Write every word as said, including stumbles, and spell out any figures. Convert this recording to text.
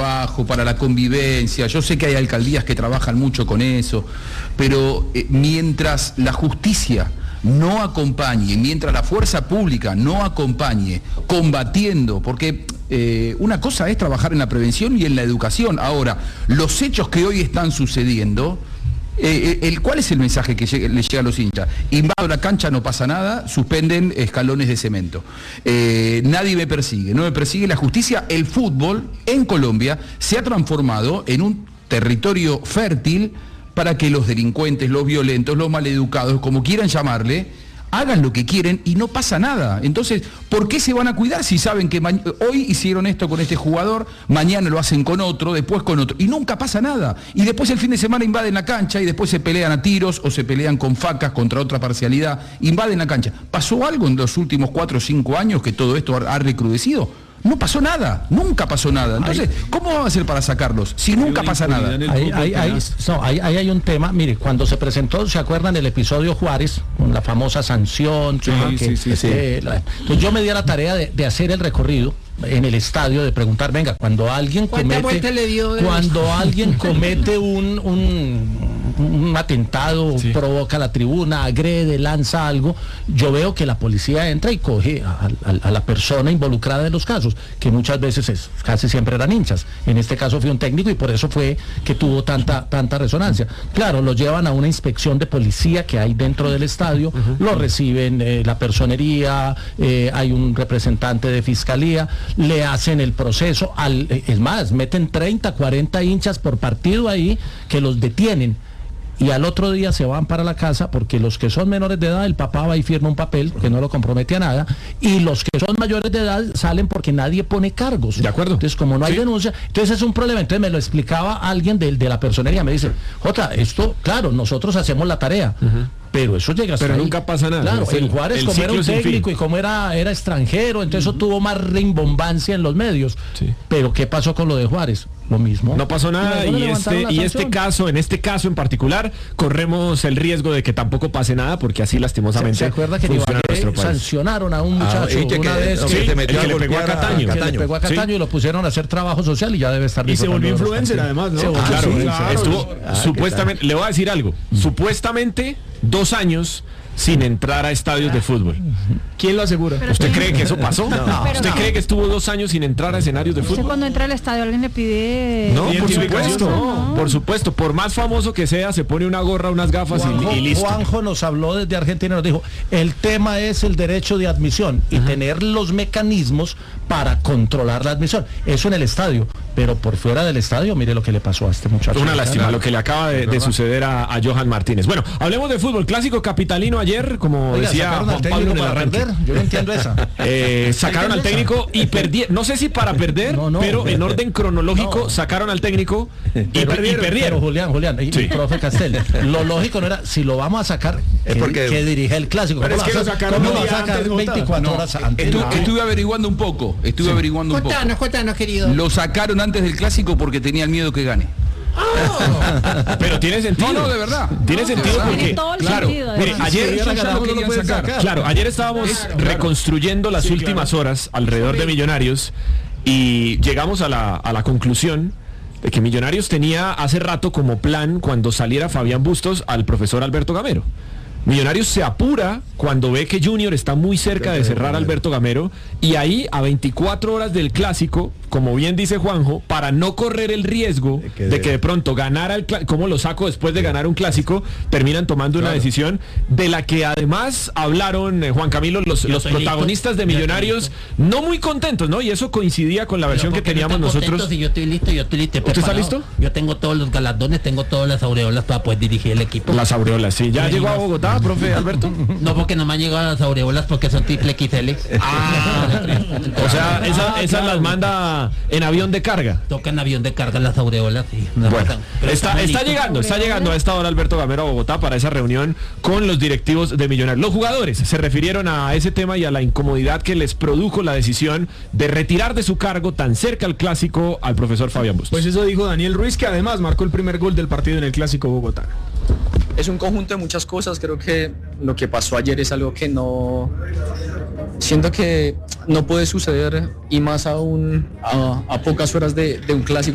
trabajo, para la convivencia. Yo sé que hay alcaldías que trabajan mucho con eso, pero eh, mientras la justicia no acompañe, mientras la fuerza pública no acompañe, combatiendo, porque eh, una cosa es trabajar en la prevención y en la educación. Ahora, los hechos que hoy están sucediendo, eh, el, ¿cuál es el mensaje que llega, le llega a los hinchas? Invado la cancha, no pasa nada, suspenden escalones de cemento. Eh, nadie me persigue, no me persigue la justicia. El fútbol en Colombia se ha transformado en un territorio fértil para que los delincuentes, los violentos, los maleducados, como quieran llamarle, hagan lo que quieren y no pasa nada. Entonces, ¿por qué se van a cuidar si saben que hoy hicieron esto con este jugador, mañana lo hacen con otro, después con otro, y nunca pasa nada? Y después el fin de semana invaden la cancha y después se pelean a tiros o se pelean con facas contra otra parcialidad, invaden la cancha. ¿Pasó algo en los últimos cuatro o cinco años que todo esto ha recrudecido? No pasó nada, nunca pasó nada. Entonces, ¿cómo vamos a hacer para sacarlos si nunca pasa nada? Ahí, ahí, ahí, no, ahí, ahí hay un tema. Mire, cuando se presentó, ¿se acuerdan del episodio Juárez? Con la famosa sanción. Sí, que, sí, sí, que, sí. Eh, la, entonces yo me di a la tarea de, de hacer el recorrido en el estadio, de preguntar, venga, cuando alguien comete, le dio de cuando alguien comete un, un, un atentado, sí, provoca la tribuna, agrede, lanza algo, yo veo que la policía entra y coge a, a, a la persona involucrada en los casos, que muchas veces es, casi siempre eran hinchas. En este caso fue un técnico y por eso fue que tuvo tanta, tanta resonancia. Claro, lo llevan a una inspección de policía que hay dentro del estadio, uh-huh, lo reciben eh, la personería, eh, hay un representante de fiscalía, le hacen el proceso, al, es más, meten treinta, cuarenta hinchas por partido ahí que los detienen. Y al otro día se van para la casa porque los que son menores de edad, el papá va y firma un papel que no lo compromete a nada, y los que son mayores de edad salen porque nadie pone cargos. De acuerdo. Entonces, como no hay, sí, denuncia, entonces es un problema. Entonces me lo explicaba alguien de, de la personería, me dice, Jota, esto, claro, nosotros hacemos la tarea, uh-huh, pero eso llega hasta pero ahí. Nunca pasa nada. Claro, el, en Juárez, el como era un técnico y como era, era extranjero, entonces, uh-huh, eso tuvo más rimbombancia en los medios. Sí. Pero ¿qué pasó con lo de Juárez? Lo mismo. No pasó nada, y, y este y este caso, en este caso en particular, corremos el riesgo de que tampoco pase nada, porque así lastimosamente ¿Se, se acuerda que funciona nuestro país? Sancionaron a un muchacho ah, que, una vez sí, que, se metió el que le pegó a Cataño, que le pegó a Cataño, sí, y lo pusieron a hacer trabajo social y ya debe estar. Y se volvió influencer además, ¿no? Ah, claro, sí, claro, estuvo ah, supuestamente, le voy a decir algo, mm. supuestamente dos años sin entrar a estadios de fútbol. ¿Quién lo asegura? Pero ¿usted cree que eso pasó? No. No. ¿Usted no. cree que estuvo dos años sin entrar a escenarios de fútbol? ¿Usted cuando entra al estadio alguien le pide? No, por supuesto, no. por supuesto. Por más famoso que sea, se pone una gorra, unas gafas Juanjo, y, y listo. Juanjo nos habló desde Argentina, nos dijo, el tema es el derecho de admisión y uh-huh, tener los mecanismos para controlar la admisión. Eso en el estadio, pero por fuera del estadio, mire lo que le pasó a este muchacho. Una lástima lo que le acaba de, de suceder a, a Johan Martínez. Bueno, hablemos de fútbol. Clásico capitalino ayer, como Oiga, decía Juan Pablo en el arranque. Perder. Yo no entiendo esa. Eh, sacaron al técnico y perdieron, no sé si para perder, no, no, pero en orden cronológico no. sacaron al técnico y, pero, perdieron. Y perdieron. Pero Julián, Julián, y, sí, profe Castel, lo lógico no era, si lo vamos a sacar, es porque que dirige el clásico. Pero es que lo sacaron ¿Cómo lo sacan veinticuatro no, horas antes? Estuve, no. estuve averiguando un poco, estuve sí. averiguando un Cuéntanos, poco. Cuéntanos, querido. Lo sacaron antes del clásico porque tenían miedo que gane. Oh. Pero tiene sentido. No, no, de verdad. Tiene no, sentido porque tiene todo el claro, sentido, mire, ayer ya lo querían sacar. Claro, ayer estábamos es, reconstruyendo las sí, últimas claro. horas alrededor de Millonarios y llegamos a la a la conclusión de que Millonarios tenía hace rato como plan, cuando saliera Fabián Bustos, al profesor Alberto Gamero. Millonarios se apura cuando ve que Junior está muy cerca de cerrar a Alberto Gamero, y ahí a veinticuatro horas del clásico, como bien dice Juanjo, para no correr el riesgo de que de, que de pronto ganara el clásico, como lo saco después de ganar un clásico, terminan tomando claro. una decisión de la que además hablaron, eh, Juan Camilo, los, los protagonistas listo. de Millonarios, no muy contentos, ¿no? Y eso coincidía con la versión que teníamos no nosotros. Si yo estoy listo, yo estoy listo. ¿Usted está listo? Yo tengo todos los galardones, tengo todas las aureolas para poder dirigir el equipo. Las aureolas, sí. ¿Ya llegó a Bogotá, profe Alberto? No, porque no me han llegado las aureolas porque son triple X L. Ah, o sea, esas esa claro. las manda en avión de carga. Toca en avión de carga las aureolas, sí. Bueno, está, está llegando, está llegando a esta hora Alberto Gamero a Bogotá para esa reunión con los directivos de Millonarios. Los jugadores se refirieron a ese tema y a la incomodidad que les produjo la decisión de retirar de su cargo tan cerca al clásico al profesor Fabián Bustos. Pues eso dijo Daniel Ruiz, que además marcó el primer gol del partido en el clásico bogotano. Es un conjunto de muchas cosas. Creo que lo que pasó ayer es algo que no, siento que no puede suceder, y más aún a, a pocas horas de, de un clásico.